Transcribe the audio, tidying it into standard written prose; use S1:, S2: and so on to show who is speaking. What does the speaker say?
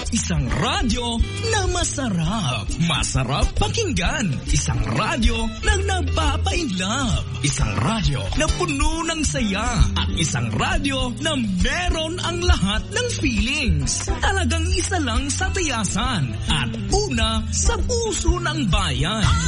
S1: Isang radyo na masarap. Masarap pakinggan. Isang radyo na nagpapa-inlove. Isang radyo na puno ng saya. At isang radyo na meron ang lahat ng feelings. Talagang isa lang sa tiyasan. At una sa puso ng bayan.